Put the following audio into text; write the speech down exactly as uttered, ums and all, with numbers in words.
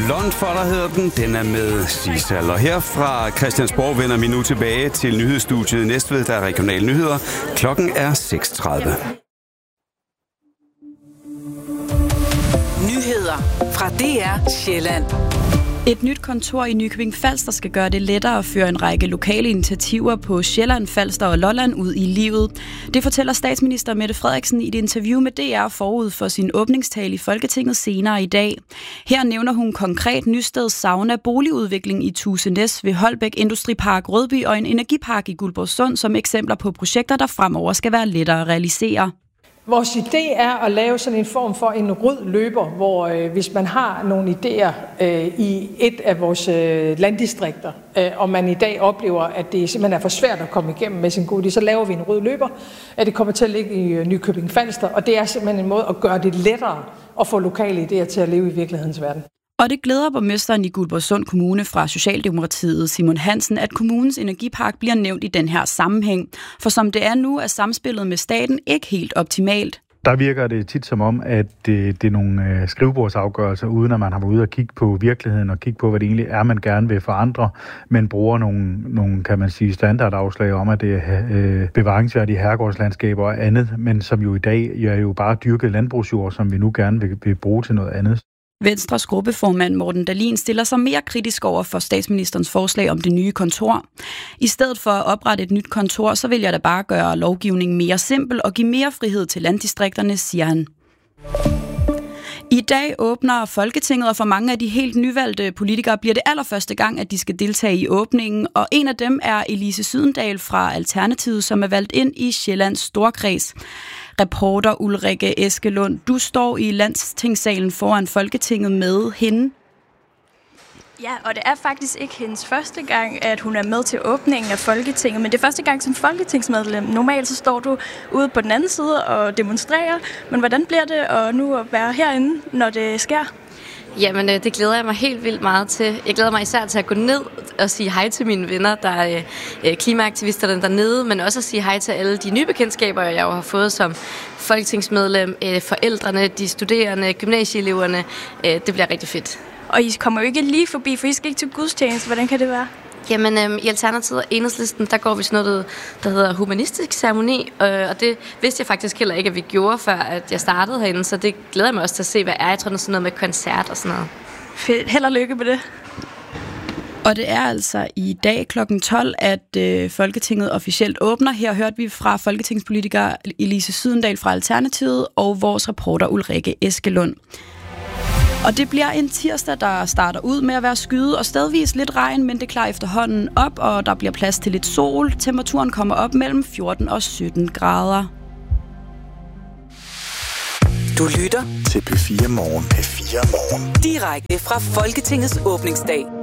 Blond for dig hedder den. Den er med Sisal. Og her fra Christiansborg vender vi nu tilbage til nyhedsstudiet Næstved, der er regionale nyheder. Klokken er seks tredive. Nyheder fra D R Sjælland. Et nyt kontor i Nykøbing Falster skal gøre det lettere at føre en række lokale initiativer på Sjælland, Falster og Lolland ud i livet. Det fortæller statsminister Mette Frederiksen i et interview med D R forud for sin åbningstale i Folketinget senere i dag. Her nævner hun konkret Nysted Sauna, boligudvikling i Tusenæs ved Holbæk Industripark Rødby og en energipark i Guldborgsund som eksempler på projekter, der fremover skal være lettere at realisere. Vores idé er at lave sådan en form for en rød løber, hvor øh, hvis man har nogle idéer øh, i et af vores øh, landdistrikter, øh, og man i dag oplever, at det simpelthen er for svært at komme igennem med sin gode idé, så laver vi en rød løber, at det kommer til at ligge i øh, Nykøbing Falster, og det er simpelthen en måde at gøre det lettere at få lokale idéer til at leve i virkelighedens verden. Og det glæder borgmesteren i Guldborgsund Kommune fra Socialdemokratiet, Simon Hansen, at kommunens energipark bliver nævnt i den her sammenhæng. For som det er nu, er samspillet med staten ikke helt optimalt. Der virker det tit som om, at det, det er nogle skrivebordsafgørelser, uden at man har været ude og kigge på virkeligheden og kigge på, hvad det egentlig er, man gerne vil forandre, men bruger nogle, nogle kan man sige, standardafslag om, at det er øh, bevaringsværdige herregårdslandskaber og andet, men som jo i dag er jo bare dyrket landbrugsjord, som vi nu gerne vil, vil bruge til noget andet. Venstres gruppeformand Morten Dahlin stiller sig mere kritisk over for statsministerens forslag om det nye kontor. I stedet for at oprette et nyt kontor, så vil jeg da bare gøre lovgivningen mere simpel og give mere frihed til landdistrikterne, siger han. I dag åbner Folketinget, og for mange af de helt nyvalgte politikere bliver det allerførste gang, at de skal deltage i åbningen. Og en af dem er Elise Sydendal fra Alternativet, som er valgt ind i Sjællands Storkreds. Reporter Ulrikke Eskelund, du står i Landstingssalen foran Folketinget med hende. Ja, og det er faktisk ikke hendes første gang, at hun er med til åbningen af Folketinget, men det er første gang som folketingsmedlem. Normalt så står du ude på den anden side og demonstrerer, men hvordan bliver det at nu at være herinde, når det sker? Jamen, det glæder jeg mig helt vildt meget til. Jeg glæder mig især til at gå ned og sige hej til mine venner, der er klimaaktivisterne dernede, men også at sige hej til alle de nye bekendtskaber, jeg jo har fået som folketingsmedlem, forældrene, de studerende, gymnasieeleverne. Det bliver rigtig fedt. Og I kommer jo ikke lige forbi, for I skal ikke til gudstjeneste. Hvordan kan det være? Jamen, øhm, i Alternativet og Enhedslisten, der går vi sådan noget, der hedder humanistisk ceremoni, øh, og det vidste jeg faktisk heller ikke, at vi gjorde, før at jeg startede herinde, så det glæder jeg mig også til at se, hvad er. Jeg tror, det er sådan noget med koncert og sådan noget. Fedt. Held og lykke med det. Og det er altså i dag klokken tolv, at øh, Folketinget officielt åbner. Her hørte vi fra folketingspolitiker Elise Sydendal fra Alternativet og vores reporter Ulrikke Eskelund. Og det bliver en tirsdag, der starter ud med at være skyet og stedvis lidt regn, men det klarer efterhånden op, og der bliver plads til lidt sol. Temperaturen kommer op mellem fjorten og sytten grader. Du lytter til P fire Morgen. P fire Morgen. Direkte fra Folketingets åbningsdag.